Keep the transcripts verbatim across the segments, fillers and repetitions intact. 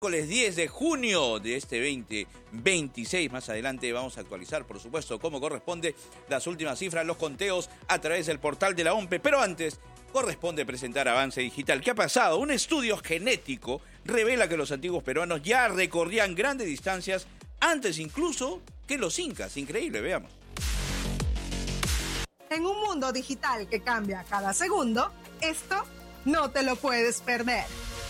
Miércoles diez de junio de este veinte veintiséis. Más adelante vamos a actualizar, por supuesto, como corresponde, las últimas cifras, los conteos a través del portal de la OMPE. Pero antes, corresponde presentar Avance Digital. ¿Qué ha pasado? Un estudio genético revela que los antiguos peruanos ya recorrían grandes distancias antes incluso que los incas. Increíble, veamos. En un mundo digital que cambia cada segundo, esto no te lo puedes perder.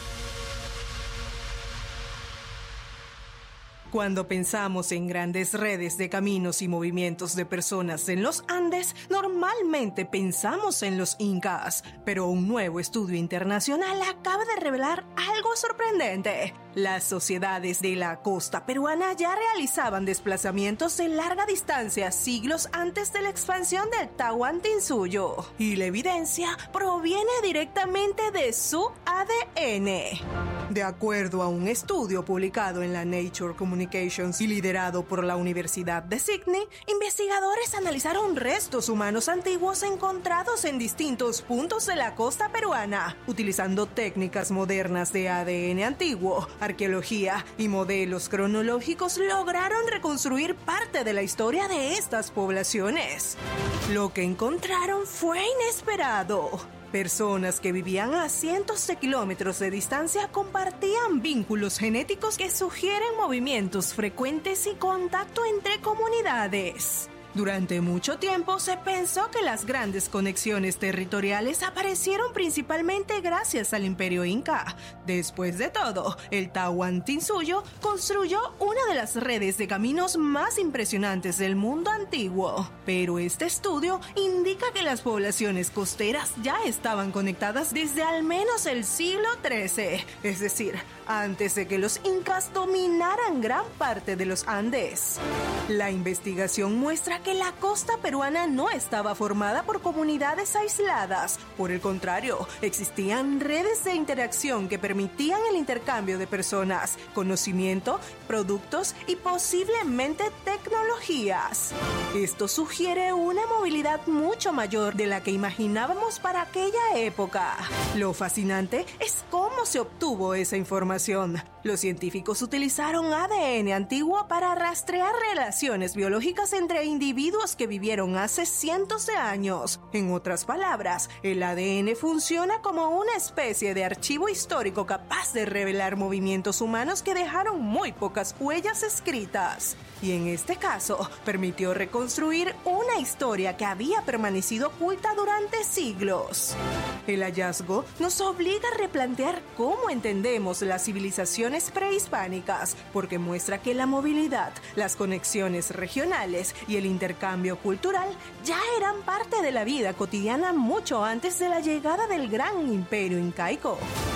Cuando pensamos en grandes redes de caminos y movimientos de personas en los Andes, normalmente pensamos en los incas. Pero un nuevo estudio internacional acaba de revelar algo sorprendente. Las sociedades de la costa peruana ya realizaban desplazamientos de larga distancia siglos antes de la expansión del Tahuantinsuyo. Y la evidencia proviene directamente de su A D N. De acuerdo a un estudio publicado en la Nature Communications y liderado por la Universidad de Sydney, investigadores analizaron restos humanos antiguos encontrados en distintos puntos de la costa peruana, utilizando técnicas modernas de A D N antiguo, arqueología y modelos cronológicos. Lograron reconstruir parte de la historia de estas poblaciones. Lo que encontraron fue inesperado. Personas que vivían a cientos de kilómetros de distancia compartían vínculos genéticos que sugieren movimientos frecuentes y contacto entre comunidades. Durante mucho tiempo se pensó que las grandes conexiones territoriales aparecieron principalmente gracias al Imperio Inca. Después de todo, el Tahuantinsuyo construyó una de las redes de caminos más impresionantes del mundo antiguo. Pero este estudio indica que las poblaciones costeras ya estaban conectadas desde al menos el siglo trece, es decir, antes de que los incas dominaran gran parte de los Andes. La investigación muestra que la costa peruana no estaba formada por comunidades aisladas. Por el contrario, existían redes de interacción que permitían el intercambio de personas, conocimiento, productos y posiblemente tecnologías. Esto sugiere una movilidad mucho mayor de la que imaginábamos para aquella época. Lo fascinante es cómo se obtuvo esa información. Los científicos utilizaron A D N antiguo para rastrear relaciones biológicas entre individuos que vivieron hace cientos de años. En otras palabras, el A D N funciona como una especie de archivo histórico capaz de revelar movimientos humanos que dejaron muy pocas huellas escritas. Y en este caso, permitió reconstruir una historia que había permanecido oculta durante siglos. El hallazgo nos obliga a replantear cómo entendemos las civilizaciones prehispánicas, porque muestra que la movilidad, las conexiones regionales y el intercambio cultural ya eran parte de la vida cotidiana mucho antes de la llegada del gran imperio incaico.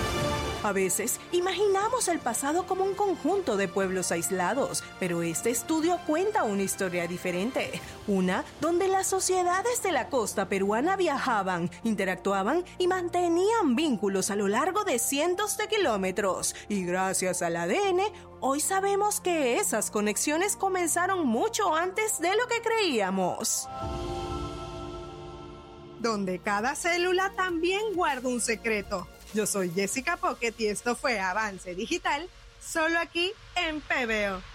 A veces imaginamos el pasado como un conjunto de pueblos aislados, pero este estudio cuenta una historia diferente, una donde las sociedades de la costa peruana viajaban, interactuaban y mantenían vínculos a lo largo de cientos de kilómetros. Y gracias al A D N, hoy sabemos que esas conexiones comenzaron mucho antes de lo que creíamos. Donde cada célula también guarda un secreto. Yo soy Jessica Pocket y esto fue Avance Digital, solo aquí en P B O.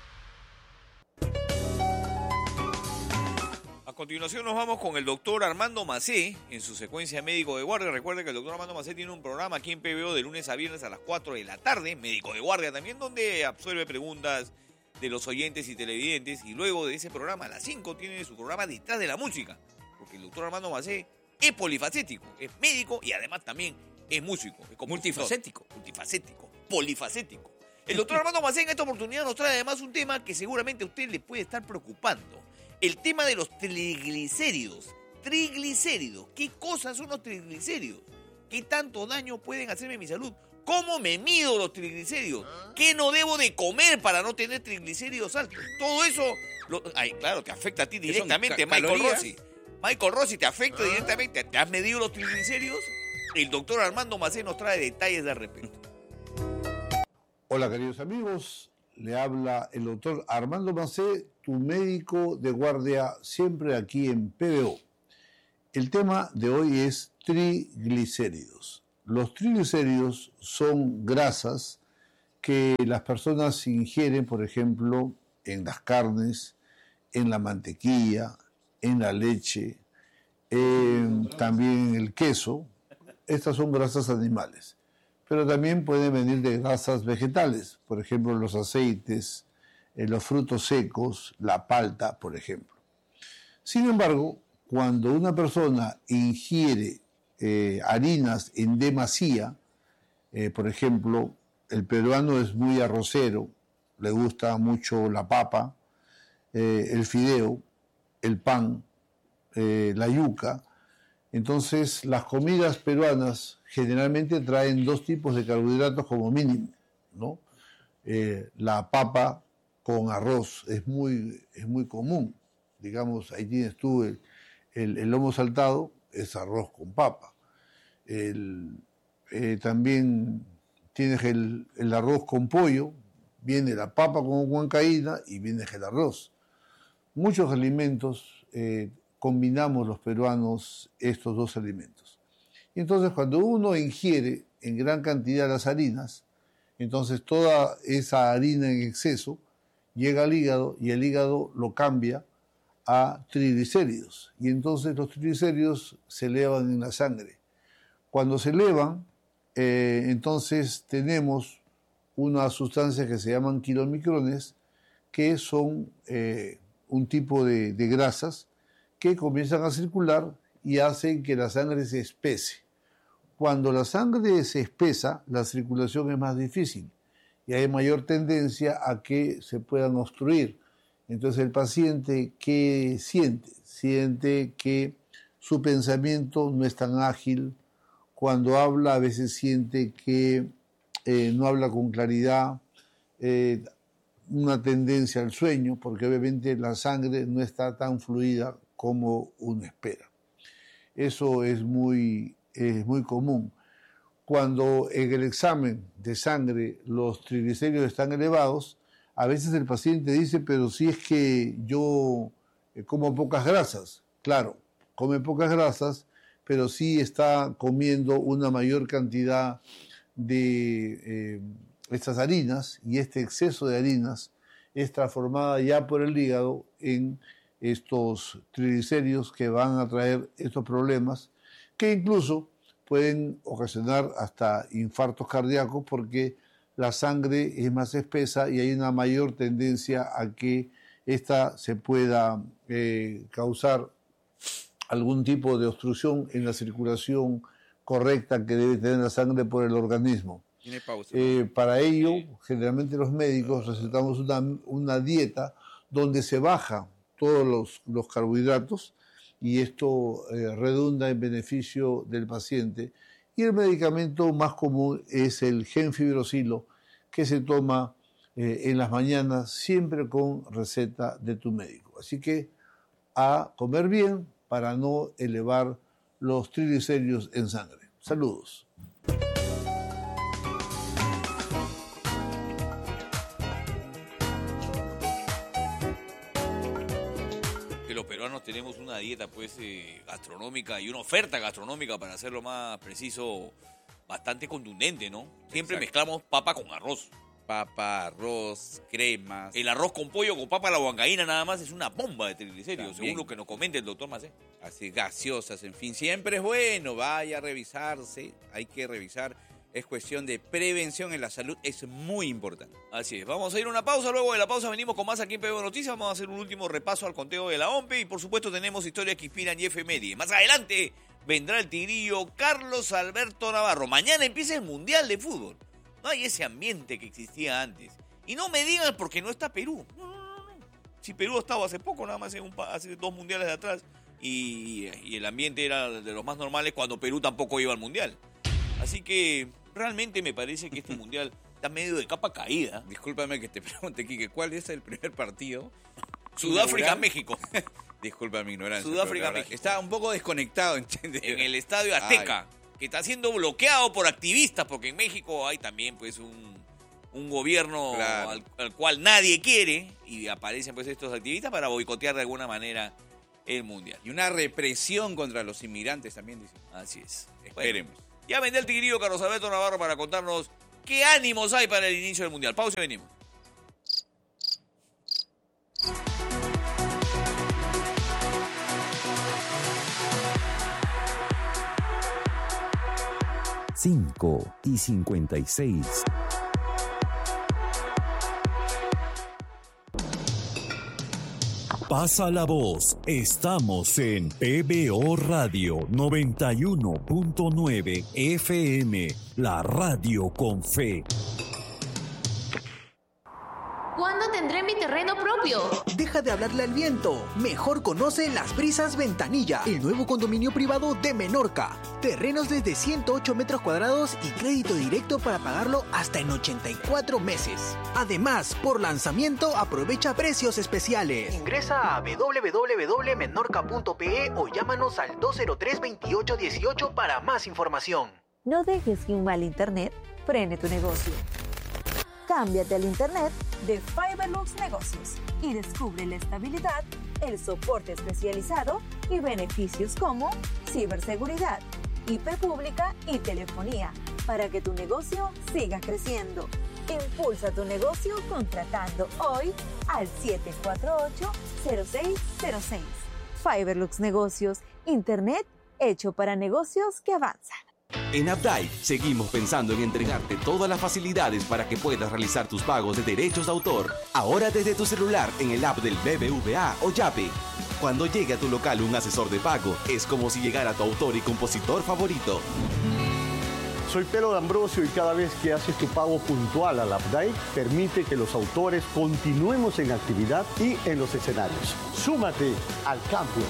A continuación nos vamos con el doctor Armando Macé en su secuencia Médico de Guardia. Recuerden que el doctor Armando Macé tiene un programa aquí en P B O de lunes a viernes a las cuatro de la tarde, Médico de Guardia también, donde absuelve preguntas de los oyentes y televidentes. Y luego de ese programa a las cinco tiene su programa Detrás de la Música, porque el doctor Armando Macé es polifacético, es médico y además también es músico, es multifacético, multifacético, polifacético. El doctor Armando Macé en esta oportunidad nos trae además un tema que seguramente a usted le puede estar preocupando. El tema de los triglicéridos. Triglicéridos. ¿Qué cosas son los triglicéridos? ¿Qué tanto daño pueden hacerme a mi salud? ¿Cómo me mido los triglicéridos? ¿Qué no debo de comer para no tener triglicéridos altos? Todo eso, lo, ay, claro, te afecta a ti directamente, ca- Michael Rossi. Michael Rossi, ¿te afecta directamente? ¿Te has medido los triglicéridos? El doctor Armando Macé nos trae detalles de repente. Hola queridos amigos, le habla el doctor Armando Macé, tu médico de guardia, siempre aquí en P B O. El tema de hoy es triglicéridos. Los triglicéridos son grasas que las personas ingieren, por ejemplo, en las carnes, en la mantequilla, en la leche, eh, también en el queso. Estas son grasas animales, pero también pueden venir de grasas vegetales, por ejemplo, los aceites, eh, los frutos secos, la palta, por ejemplo. Sin embargo, cuando una persona ingiere eh, harinas en demasía, eh, por ejemplo, el peruano es muy arrocero, le gusta mucho la papa, eh, el fideo, el pan, eh, la yuca. Entonces, las comidas peruanas generalmente traen dos tipos de carbohidratos como mínimo, ¿no? Eh, la papa con arroz es muy, es muy común. Digamos, ahí tienes tú el, el, el lomo saltado, es arroz con papa. El, eh, también tienes el, el arroz con pollo, viene la papa con huancaína y viene el arroz. Muchos alimentos eh, combinamos los peruanos estos dos alimentos. Y entonces cuando uno ingiere en gran cantidad las harinas, entonces toda esa harina en exceso llega al hígado y el hígado lo cambia a triglicéridos. Y entonces los triglicéridos se elevan en la sangre. Cuando se elevan, eh, entonces tenemos una sustancia que se llaman kilomicrones, que son eh, un tipo de, de grasas que comienzan a circular y hacen que la sangre se espese. Cuando la sangre se espesa, la circulación es más difícil y hay mayor tendencia a que se puedan obstruir. Entonces el paciente, ¿qué siente? Siente que su pensamiento no es tan ágil. Cuando habla, a veces siente que eh, no habla con claridad, eh, una tendencia al sueño, porque obviamente la sangre no está tan fluida como uno espera. Eso es muy, es muy común. Cuando en el examen de sangre los triglicéridos están elevados, a veces el paciente dice, pero si es que yo como pocas grasas. Claro, come pocas grasas, pero sí está comiendo una mayor cantidad de eh, estas harinas, y este exceso de harinas es transformada ya por el hígado en estos triglicéridos que van a traer estos problemas, que incluso pueden ocasionar hasta infartos cardíacos porque la sangre es más espesa y hay una mayor tendencia a que ésta se pueda eh, causar algún tipo de obstrucción en la circulación correcta que debe tener la sangre por el organismo. Tiene pausa. Eh, para ello, generalmente los médicos recetamos una, una dieta donde se baja todos los, los carbohidratos y esto eh, redunda en beneficio del paciente. Y el medicamento más común es el gemfibrosilo, que se toma eh, en las mañanas siempre con receta de tu médico. Así que a comer bien para no elevar los triglicéridos en sangre. Saludos. Los peruanos tenemos una dieta pues eh, gastronómica y una oferta gastronómica, para hacerlo más preciso, bastante contundente, ¿no? Siempre Exacto. Mezclamos papa con arroz. Papa, arroz, cremas. El arroz con pollo, con papa, la huancaína nada más es una bomba de triglicéridos, También. según lo que nos comenta el doctor Macé. Así, gaseosas, en fin, siempre es bueno, vaya a revisarse, hay que revisar. Es cuestión de prevención en la salud, es muy importante. Así es, vamos a ir a una pausa, luego de la pausa venimos con más aquí en P B O Noticias, vamos a hacer un último repaso al conteo de la O M P E y por supuesto tenemos historias que inspiran y efemérides. Más adelante vendrá el tigrillo Carlos Alberto Navarro. Mañana empieza el Mundial de Fútbol. No hay ese ambiente que existía antes. Y no me digan porque no está Perú. No, no, no, no. Si Perú estaba hace poco, nada más hace, un, hace dos mundiales de atrás, y, y el ambiente era de los más normales cuando Perú tampoco iba al Mundial. Así que realmente me parece que este Mundial está medio de capa caída. Discúlpame que te pregunte, Quique, ¿cuál es el primer partido? Sudáfrica-México. Disculpa mi ignorancia. Sudáfrica-México. Está un poco desconectado, ¿entiendes? En el Estadio Azteca. Ay. Que está siendo bloqueado por activistas, porque en México hay también pues un, un gobierno claro. al, al cual nadie quiere, y aparecen pues estos activistas para boicotear de alguna manera el Mundial. Y una represión contra los inmigrantes también, dicen. Así es. Esperemos. Bueno, ya vendrá el tigrillo Carlos Alberto Navarro para contarnos ¿Qué ánimos hay para el inicio del Mundial? Pausa y venimos. cinco y cincuenta y seis. Pasa la voz. Estamos en P B O Radio noventa y uno punto nueve F M, la radio con fe. ¿Cuándo tendré mi terreno propio? Deja de hablarle al viento. Mejor conoce Las Brisas Ventanilla, el nuevo condominio privado de Menorca. Terrenos desde ciento ocho metros cuadrados y crédito directo para pagarlo hasta en ochenta y cuatro meses. Además, por lanzamiento aprovecha precios especiales. Ingresa a w w w punto menorca punto p e o llámanos al dos cero tres, veintiocho dieciocho para más información. No dejes que un mal internet frene tu negocio. Cámbiate al internet de Fiberlux Negocios y descubre la estabilidad, el soporte especializado y beneficios como ciberseguridad, I P pública y telefonía para que tu negocio siga creciendo. Impulsa tu negocio contratando hoy al siete cuatro ocho, cero seis cero seis. Fiberlux Negocios, internet hecho para negocios que avanzan. En Updike seguimos pensando en entregarte todas las facilidades para que puedas realizar tus pagos de derechos de autor. Ahora desde tu celular en el app del B B V A o Yape. Cuando llegue a tu local un asesor de pago, es como si llegara tu autor y compositor favorito. Soy Pedro D'Ambrosio y cada vez que haces tu pago puntual al Updike, permite que los autores continuemos en actividad y en los escenarios. Súmate al cambio.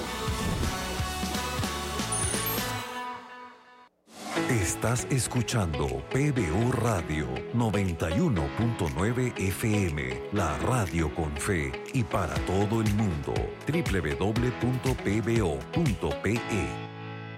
Estás escuchando P B O Radio noventa y uno punto nueve F M, la radio con fe y para todo el mundo. doble u doble u doble u punto p b o punto p e.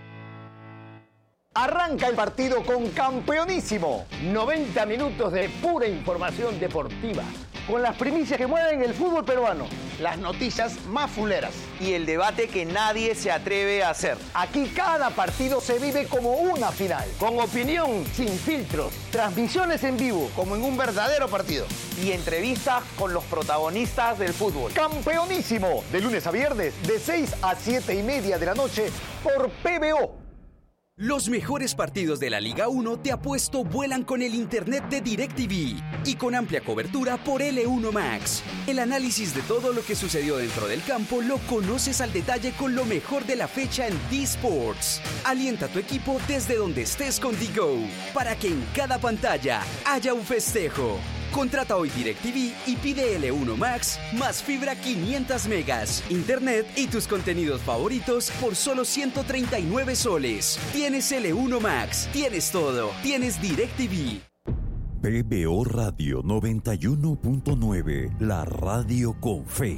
Arranca el partido con Campeonísimo. noventa minutos de pura información deportiva. Con las primicias que mueven el fútbol peruano. Las noticias más fuleras. Y el debate que nadie se atreve a hacer. Aquí cada partido se vive como una final. Con opinión, sin filtros. Transmisiones en vivo, como en un verdadero partido. Y entrevistas con los protagonistas del fútbol. Campeonísimo. De lunes a viernes, de seis a siete y media de la noche, por P B O. Los mejores partidos de la Liga uno de apuesto vuelan con el internet de DirecTV y con amplia cobertura por L uno Max. El análisis de todo lo que sucedió dentro del campo lo conoces al detalle con lo mejor de la fecha en D-Sports. Alienta a tu equipo desde donde estés con D-Go para que en cada pantalla haya un festejo. Contrata hoy DirecTV y pide L uno Max más fibra quinientos megas, internet y tus contenidos favoritos por solo ciento treinta y nueve soles. Tienes L uno Max, tienes todo, tienes DirecTV. P B O Radio noventa y uno punto nueve, la radio con fe.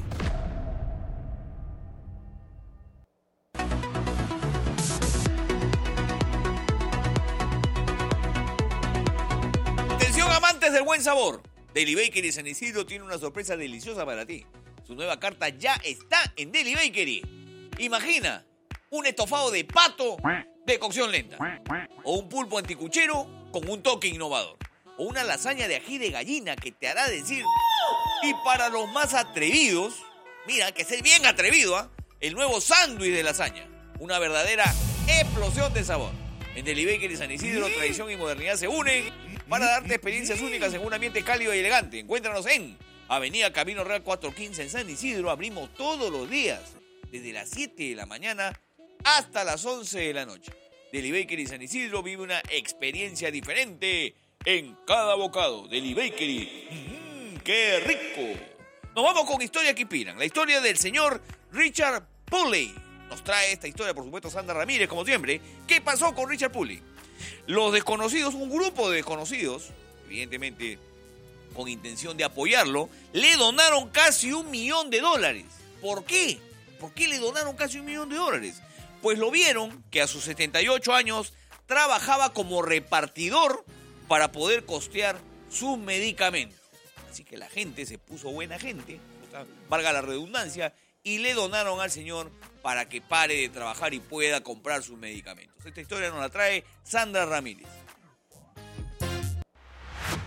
Del buen sabor, Deli Bakery San Isidro tiene una sorpresa deliciosa para ti. Su nueva carta ya está en Deli Bakery. Imagina un estofado de pato de cocción lenta, o un pulpo anticuchero con un toque innovador, o una lasaña de ají de gallina que te hará decir. Y para los más atrevidos, mira, que ser bien atrevido, ¿eh? El nuevo sándwich de lasaña, una verdadera explosión de sabor. En Deli Bakery San Isidro, tradición y modernidad se unen para darte experiencias únicas en un ambiente cálido y elegante. Encuéntranos en Avenida Camino Real cuatrocientos quince en San Isidro. Abrimos todos los días, desde las siete de la mañana hasta las once de la noche. Deli Bakery San Isidro vive una experiencia diferente en cada bocado. Deli Bakery, ¡mmm, qué rico! Nos vamos con historias que inspiran. La historia del señor Richard Pulley. Nos trae esta historia, por supuesto, Sandra Ramírez, como siempre. ¿Qué pasó con Richard Pulley? Los desconocidos, un grupo de desconocidos, evidentemente con intención de apoyarlo, le donaron casi un millón de dólares. ¿Por qué? ¿Por qué le donaron casi un millón de dólares? Pues lo vieron que a sus setenta y ocho años trabajaba como repartidor para poder costear sus medicamentos. Así que la gente se puso buena gente, valga la redundancia, y le donaron al señor para que pare de trabajar y pueda comprar sus medicamentos. Esta historia nos la trae Sandra Ramírez.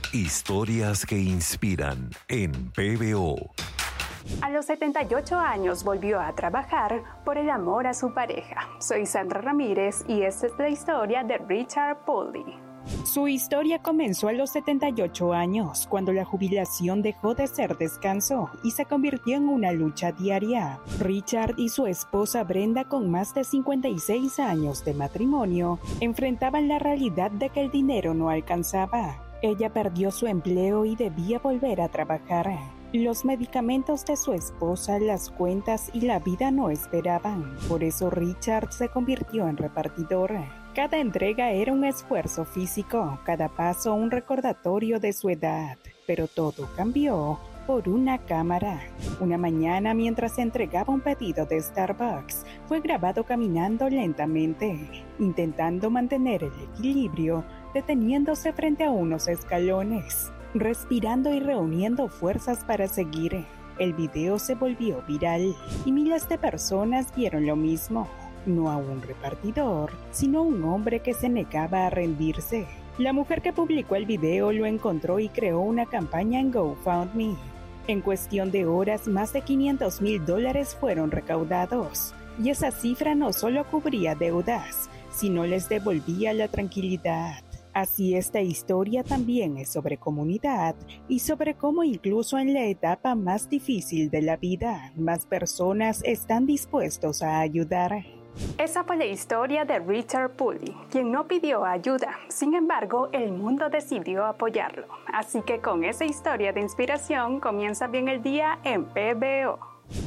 Historias que inspiran en P B O. A los setenta y ocho años volvió a trabajar por el amor a su pareja. Soy Sandra Ramírez y esta es la historia de Richard Pulley. Su historia comenzó a los setenta y ocho años, cuando la jubilación dejó de ser descanso y se convirtió en una lucha diaria. Richard y su esposa Brenda, con más de cincuenta y seis años de matrimonio, enfrentaban la realidad de que el dinero no alcanzaba. Ella perdió su empleo y debía volver a trabajar. Los medicamentos de su esposa, las cuentas y la vida no esperaban. Por eso Richard se convirtió en repartidor. Cada entrega era un esfuerzo físico, cada paso un recordatorio de su edad. Pero todo cambió por una cámara. Una mañana, mientras entregaba un pedido de Starbucks, fue grabado caminando lentamente, intentando mantener el equilibrio, deteniéndose frente a unos escalones, respirando y reuniendo fuerzas para seguir. El video se volvió viral y miles de personas vieron lo mismo. No a un repartidor, sino a un hombre que se negaba a rendirse. La mujer que publicó el video lo encontró y creó una campaña en GoFundMe. En cuestión de horas, más de quinientos mil dólares fueron recaudados. Y esa cifra no solo cubría deudas, sino les devolvía la tranquilidad. Así, esta historia también es sobre comunidad y sobre cómo incluso en la etapa más difícil de la vida, más personas están dispuestos a ayudar. Esa fue la historia de Richard Pulley, quien no pidió ayuda. Sin embargo, el mundo decidió apoyarlo. Así que con esa historia de inspiración comienza bien el día en P B O.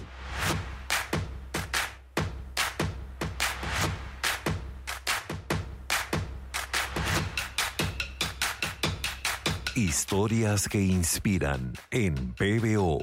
Historias que inspiran en P B O.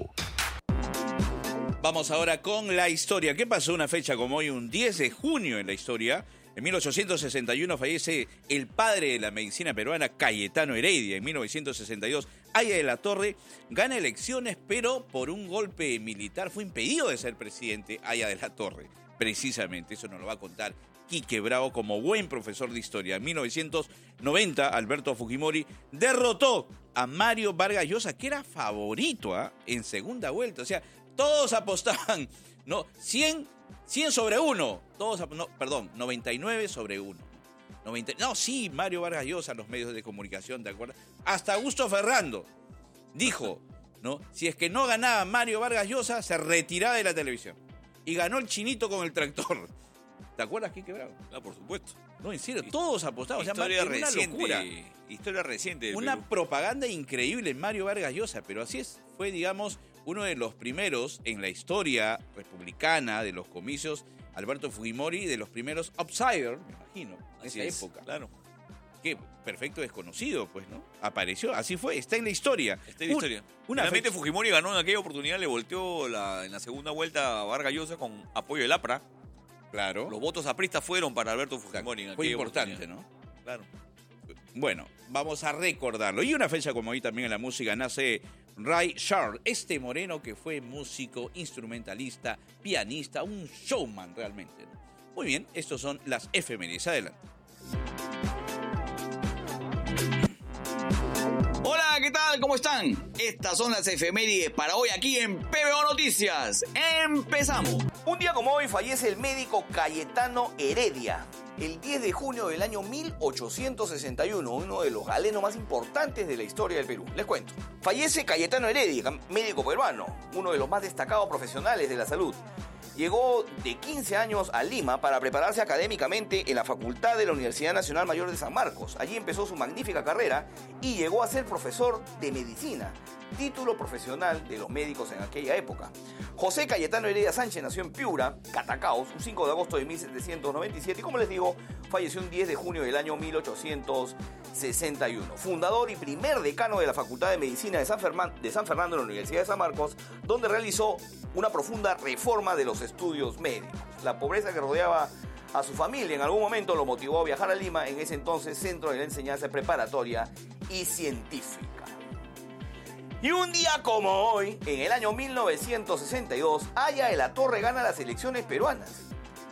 Vamos ahora con la historia. ¿Qué pasó una fecha como hoy, un diez de junio en la historia? En mil ochocientos sesenta y uno fallece el padre de la medicina peruana, Cayetano Heredia. En mil novecientos sesenta y dos, Haya de la Torre gana elecciones, pero por un golpe militar fue impedido de ser presidente Haya de la Torre. Precisamente, eso nos lo va a contar Quique Bravo como buen profesor de historia. En mil novecientos noventa, Alberto Fujimori derrotó a Mario Vargas Llosa, que era favorito ¿eh? en segunda vuelta. O sea, todos apostaban, ¿no? cien, cien sobre uno. Todos, no, perdón, noventa y nueve sobre uno. noventa, no, sí, Mario Vargas Llosa, los medios de comunicación, ¿te acuerdas? Hasta Augusto Ferrando dijo, ¿no? Si es que no ganaba Mario Vargas Llosa, se retiraba de la televisión. Y ganó el chinito con el tractor. ¿Te acuerdas, Quique Bravo? No, por supuesto. No, en serio, todos apostaban. Historia o sea, reciente. Una locura. Historia reciente. Una Perú. propaganda increíble en Mario Vargas Llosa, pero así es. Fue, digamos, uno de los primeros en la historia republicana de los comicios, Alberto Fujimori, de los primeros outsider, me imagino, en esa es, época. Claro. Qué perfecto desconocido, pues, ¿no? Apareció, así fue, está en la historia. Está en la historia. Una Finalmente Fujimori ganó en aquella oportunidad, le volteó la, en la segunda vuelta a Vargas Llosa con apoyo del APRA. Claro. Los votos apristas fueron para Alberto Fujimori. En Fue importante, ¿no? Claro. Bueno, vamos a recordarlo. Y una fecha como hoy también en la música nace Ray Charles, este moreno que fue músico, instrumentalista, pianista, un showman realmente, ¿no? Muy bien, estos son las efemérides. Adelante. Hola, ¿qué tal? ¿Cómo están? Estas son las efemérides para hoy aquí en P B O Noticias. ¡Empezamos! Un día como hoy fallece el médico Cayetano Heredia. El diez de junio del año mil ochocientos sesenta y uno, uno de los galenos más importantes de la historia del Perú. Les cuento. Fallece Cayetano Heredia, médico peruano, uno de los más destacados profesionales de la salud. Llegó de quince años a Lima para prepararse académicamente en la Facultad de la Universidad Nacional Mayor de San Marcos. Allí empezó su magnífica carrera y llegó a ser profesor de medicina, título profesional de los médicos en aquella época. José Cayetano Heredia Sánchez nació en Piura, Catacaos, un cinco de agosto de mil setecientos noventa y siete y, como les digo, falleció un diez de junio del año mil ochocientos sesenta y uno. Fundador y primer decano de la Facultad de Medicina de San, Ferman, de San Fernando en la Universidad de San Marcos, donde realizó una profunda reforma de los estudios médicos. La pobreza que rodeaba a su familia en algún momento lo motivó a viajar a Lima, en ese entonces centro de la enseñanza preparatoria y científica. Y un día como hoy, en el año mil novecientos sesenta y dos, Haya de la Torre gana las elecciones peruanas.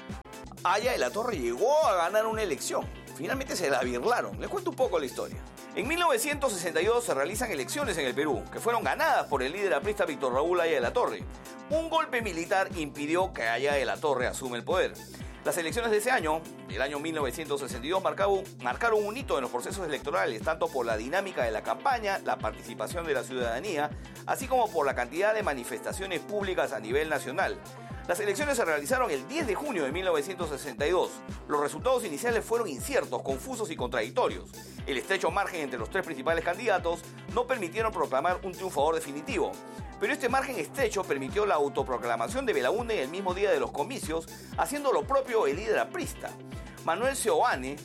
Haya de la Torre llegó a ganar una elección. Finalmente se la birlaron. Les cuento un poco la historia. En mil novecientos sesenta y dos se realizan elecciones en el Perú, que fueron ganadas por el líder aprista Víctor Raúl Haya de la Torre. Un golpe militar impidió que Haya de la Torre asume el poder. Las elecciones de ese año, del año mil novecientos sesenta y dos, marcaron, marcaron un hito en los procesos electorales, tanto por la dinámica de la campaña, la participación de la ciudadanía, así como por la cantidad de manifestaciones públicas a nivel nacional. Las elecciones se realizaron el diez de junio de mil novecientos sesenta y dos. Los resultados iniciales fueron inciertos, confusos y contradictorios. El estrecho margen entre los tres principales candidatos no permitieron proclamar un triunfador definitivo. Pero este margen estrecho permitió la autoproclamación de Belaúnde el mismo día de los comicios, haciendo lo propio el líder aprista. Manuel Seoane,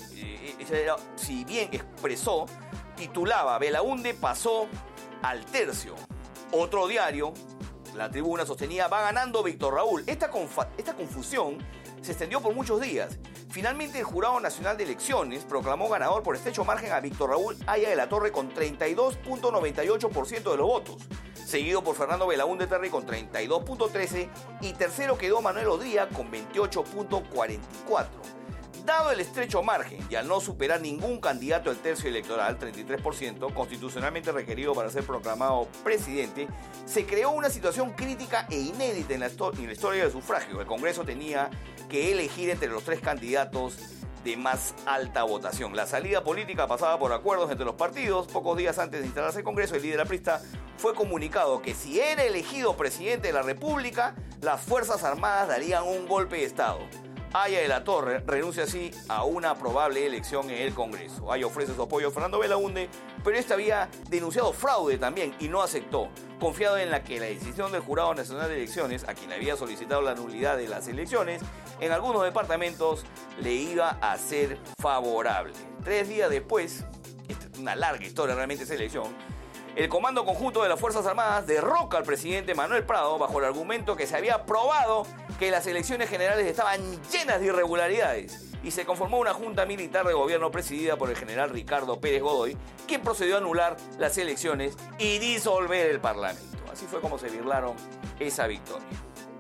eh, si bien expresó, titulaba Belaúnde pasó al tercio. Otro diario, La Tribuna, sostenía va ganando Víctor Raúl. Esta, confa- esta confusión se extendió por muchos días. Finalmente el Jurado Nacional de Elecciones proclamó ganador por estrecho margen a Víctor Raúl Haya de la Torre con treinta y dos punto noventa y ocho por ciento de los votos, seguido por Fernando Belaúnde Terry con treinta y dos punto trece por ciento y tercero quedó Manuel Odría con veintiocho punto cuarenta y cuatro por ciento. Dado el estrecho margen y al no superar ningún candidato al tercio electoral, treinta y tres por ciento, constitucionalmente requerido para ser proclamado presidente, se creó una situación crítica e inédita en la, en la historia del sufragio. El Congreso tenía que elegir entre los tres candidatos de más alta votación. La salida política pasaba por acuerdos entre los partidos. Pocos días antes de instalarse el Congreso, el líder aprista fue comunicado que si era elegido presidente de la República, las Fuerzas Armadas darían un golpe de Estado. Haya de la Torre renuncia así a una probable elección en el Congreso. Haya ofrece su apoyo a Fernando Belaúnde, pero este había denunciado fraude también y no aceptó, confiado en la que la decisión del Jurado Nacional de Elecciones, a quien había solicitado la nulidad de las elecciones, en algunos departamentos le iba a ser favorable. Tres días después, esta es una larga historia realmente esa elección, el Comando Conjunto de las Fuerzas Armadas derroca al presidente Manuel Prado bajo el argumento que se había probado que las elecciones generales estaban llenas de irregularidades y se conformó una junta militar de gobierno presidida por el general Ricardo Pérez Godoy, quien procedió a anular las elecciones y disolver el Parlamento. Así fue como se birlaron esa victoria.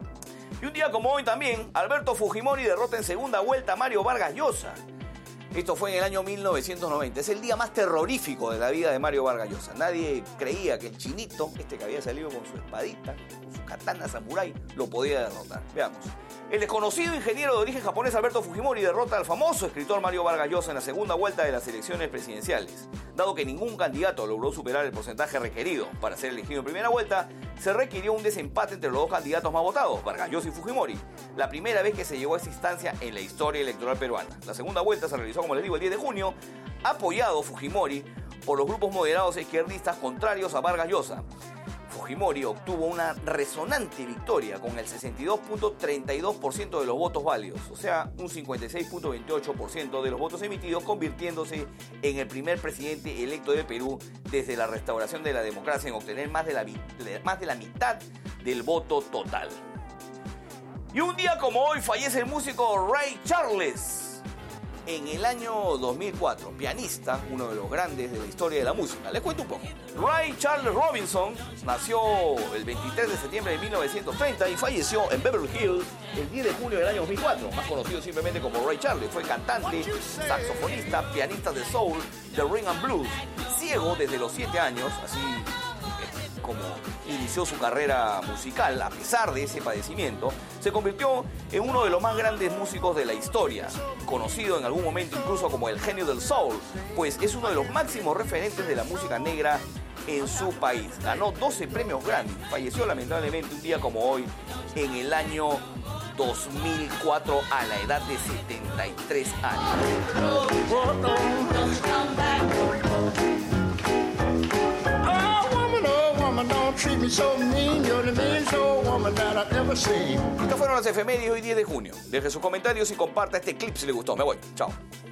Y un día como hoy también, Alberto Fujimori derrota en segunda vuelta a Mario Vargas Llosa. Esto fue en el año mil novecientos noventa. Es el día más terrorífico de la vida de Mario Vargas Llosa. Nadie creía que el chinito, este que había salido con su espadita, con su katana samurái, lo podía derrotar. Veamos. El desconocido ingeniero de origen japonés Alberto Fujimori derrota al famoso escritor Mario Vargas Llosa en la segunda vuelta de las elecciones presidenciales. Dado que ningún candidato logró superar el porcentaje requerido para ser elegido en primera vuelta, se requirió un desempate entre los dos candidatos más votados, Vargas Llosa y Fujimori. La primera vez que se llegó a esa instancia en la historia electoral peruana. La segunda vuelta se realizó, como les digo, el diez de junio, apoyado Fujimori por los grupos moderados e izquierdistas contrarios a Vargas Llosa. Fujimori obtuvo una resonante victoria con el sesenta y dos punto treinta y dos por ciento de los votos válidos, o sea, un cincuenta y seis punto veintiocho por ciento de los votos emitidos, convirtiéndose en el primer presidente electo de Perú desde la restauración de la democracia en obtener más de la, más de la mitad del voto total. Y un día como hoy fallece el músico Ray Charles. En el año dos mil cuatro, pianista, uno de los grandes de la historia de la música. Les cuento un poco. Ray Charles Robinson nació el veintitrés de septiembre de mil novecientos treinta y falleció en Beverly Hills el diez de junio del año dos mil cuatro. Más conocido simplemente como Ray Charles. Fue cantante, saxofonista, pianista de soul, de rhythm and blues. Ciego desde los siete años, así como inició su carrera musical. A pesar de ese padecimiento, se convirtió en uno de los más grandes músicos de la historia, conocido en algún momento incluso como el genio del soul, pues es uno de los máximos referentes de la música negra en su país. Ganó doce premios Grammy, falleció lamentablemente un día como hoy en el año dos mil cuatro a la edad de setenta y tres años. Estas fueron las efemérides hoy diez de junio. Deje sus comentarios y comparta este clip si le gustó. Me voy. Chao.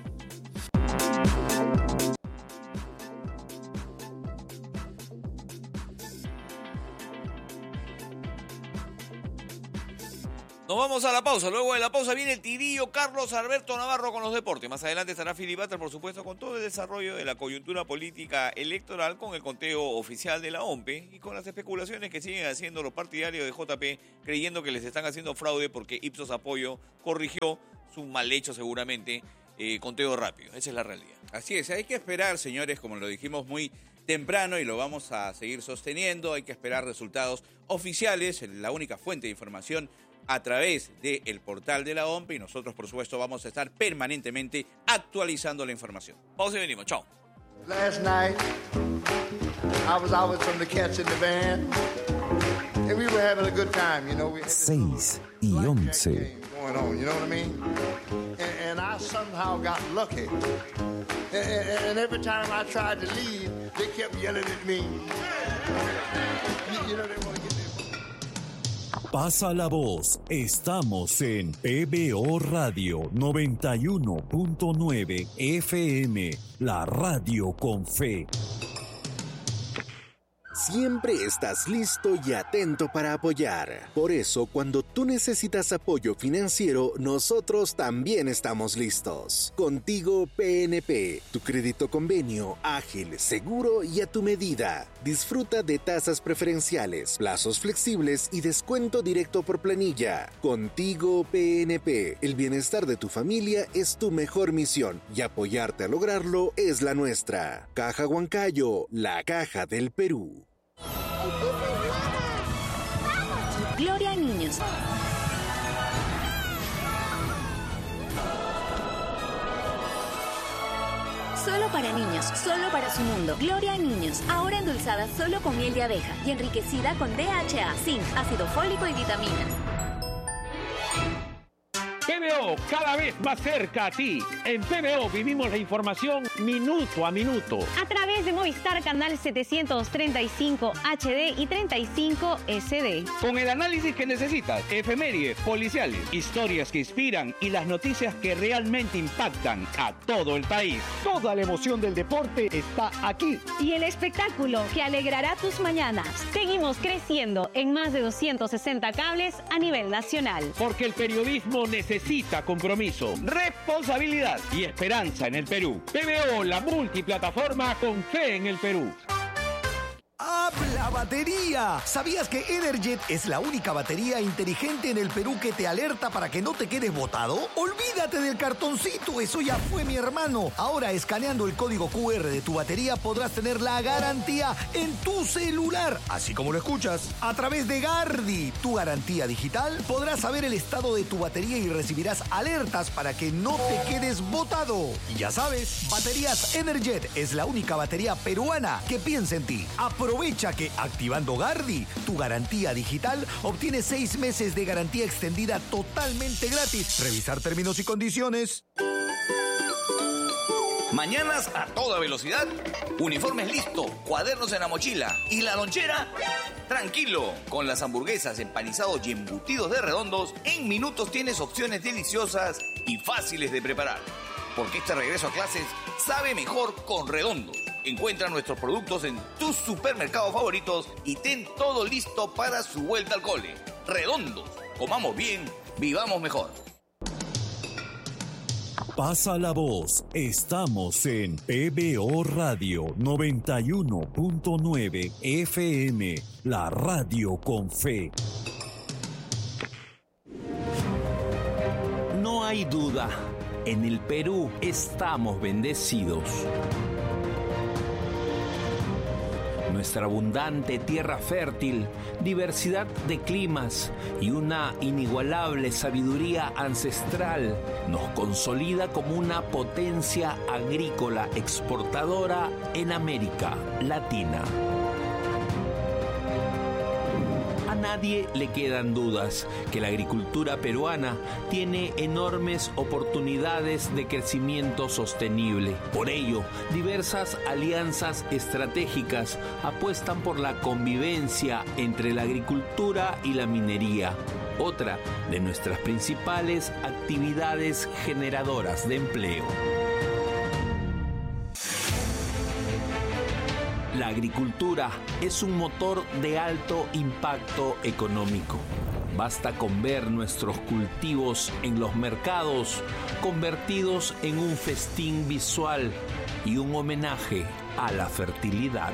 Nos vamos a la pausa. Luego de la pausa viene el tirillo Carlos Alberto Navarro con los deportes. Más adelante estará Philip Butter, por supuesto, con todo el desarrollo de la coyuntura política electoral, con el conteo oficial de la O M P E y con las especulaciones que siguen haciendo los partidarios de J P, creyendo que les están haciendo fraude porque Ipsos Apoyo corrigió su mal hecho seguramente eh, conteo rápido. Esa es la realidad. Así es, hay que esperar, señores, como lo dijimos muy temprano y lo vamos a seguir sosteniendo, hay que esperar resultados oficiales, la única fuente de información a través del portal de la O M P, y nosotros, por supuesto, vamos a estar permanentemente actualizando la información. Pausa y venimos, chao. Last night, I was out with some of the cats in the band, and we were having a good time, you know. We had seis y once. going on, you know what I mean? And, and I somehow got lucky. And, and, and every time I tried to leave, they kept yelling at me. You, you know, they want to get their... Pasa la voz, estamos en P B O Radio noventa y uno punto nueve F M, la radio con fe. Siempre estás listo y atento para apoyar. Por eso, cuando tú necesitas apoyo financiero, nosotros también estamos listos. Contigo P N P, tu crédito convenio, ágil, seguro y a tu medida. Disfruta de tasas preferenciales, plazos flexibles y descuento directo por planilla. Contigo P N P, el bienestar de tu familia es tu mejor misión y apoyarte a lograrlo es la nuestra. Caja Huancayo, la caja del Perú. Gloria a Niños. Solo para niños, solo para su mundo. Gloria a Niños, ahora endulzada solo con miel de abeja y enriquecida con D H A, zinc, ácido fólico y vitaminas. P B O, cada vez más cerca a ti. En P B O vivimos la información minuto a minuto. A través de Movistar Canal setecientos treinta y cinco H D y treinta y cinco S D. Con el análisis que necesitas, efemérides, policiales, historias que inspiran y las noticias que realmente impactan a todo el país. Toda la emoción del deporte está aquí. Y el espectáculo que alegrará tus mañanas. Seguimos creciendo en más de doscientos sesenta cables a nivel nacional. Porque el periodismo necesita Necesita compromiso, responsabilidad y esperanza en el Perú. P B O, la multiplataforma con fe en el Perú. ¡Habla batería! ¿Sabías que Energet es la única batería inteligente en el Perú que te alerta para que no te quedes botado? ¡Olvídate del cartoncito! ¡Eso ya fue, mi hermano! Ahora, escaneando el código Q R de tu batería, podrás tener la garantía en tu celular. Así como lo escuchas. A través de Gardi, tu garantía digital, podrás saber el estado de tu batería y recibirás alertas para que no te quedes botado. Y ya sabes, Baterías Energet es la única batería peruana que piensa en ti. Aprovecha que activando Gardi, tu garantía digital, obtienes seis meses de garantía extendida totalmente gratis. Revisar términos y condiciones. Mañanas a toda velocidad, uniformes listo, cuadernos en la mochila y la lonchera. Tranquilo, con las hamburguesas, empanizados y embutidos de Redondos, en minutos tienes opciones deliciosas y fáciles de preparar. Porque este regreso a clases sabe mejor con Redondos. Encuentra nuestros productos en tus supermercados favoritos y ten todo listo para su vuelta al cole. Redondos, comamos bien, vivamos mejor. Pasa la voz, estamos en P B O Radio noventa y uno punto nueve F M, la radio con fe. No hay duda, en el Perú estamos bendecidos. Nuestra abundante tierra fértil, diversidad de climas y una inigualable sabiduría ancestral nos consolida como una potencia agrícola exportadora en América Latina. A nadie le quedan dudas que la agricultura peruana tiene enormes oportunidades de crecimiento sostenible. Por ello, diversas alianzas estratégicas apuestan por la convivencia entre la agricultura y la minería, otra de nuestras principales actividades generadoras de empleo. La agricultura es un motor de alto impacto económico. Basta con ver nuestros cultivos en los mercados convertidos en un festín visual y un homenaje a la fertilidad.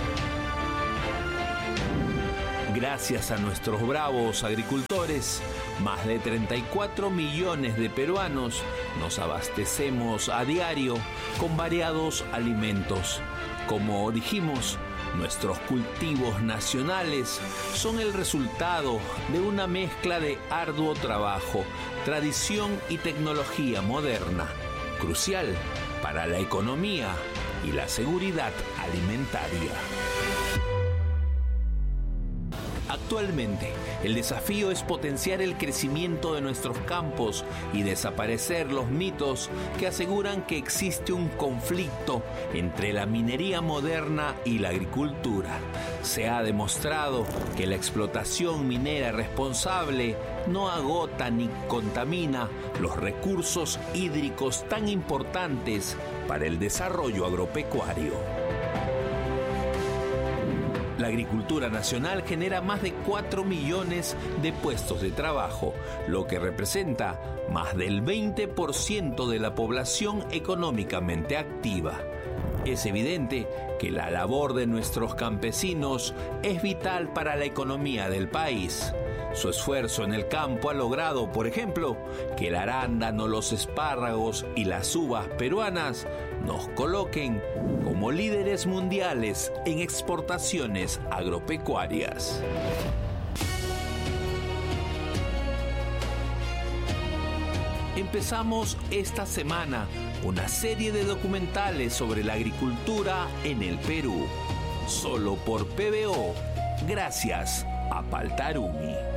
Gracias a nuestros bravos agricultores, más de treinta y cuatro millones de peruanos nos abastecemos a diario con variados alimentos. Como dijimos, nuestros cultivos nacionales son el resultado de una mezcla de arduo trabajo, tradición y tecnología moderna, crucial para la economía y la seguridad alimentaria. Actualmente, el desafío es potenciar el crecimiento de nuestros campos y desaparecer los mitos que aseguran que existe un conflicto entre la minería moderna y la agricultura. Se ha demostrado que la explotación minera responsable no agota ni contamina los recursos hídricos tan importantes para el desarrollo agropecuario. La agricultura nacional genera más de cuatro millones de puestos de trabajo, lo que representa más del veinte por ciento de la población económicamente activa. Es evidente que la labor de nuestros campesinos es vital para la economía del país. Su esfuerzo en el campo ha logrado, por ejemplo, que el arándano, los espárragos y las uvas peruanas nos coloquen como líderes mundiales en exportaciones agropecuarias. Empezamos esta semana una serie de documentales sobre la agricultura en el Perú, solo por P B O, gracias a Paltarumi.